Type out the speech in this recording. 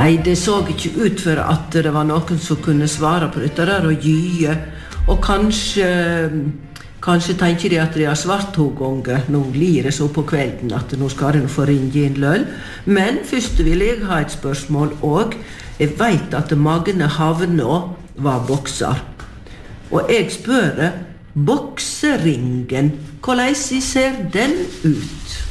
Nei, det så ikke ut for at det var noen som kunne svare på dette der og gye, og kanskje tenker de at de har svart 2 ganger, nå lir det så på kvelden at nå skal de få ringe inn løll, men først vil jeg ha et spørsmål, og jeg vet at Magne Havnå var bokser, og jeg spør bokseringen, hvordan ser den ut?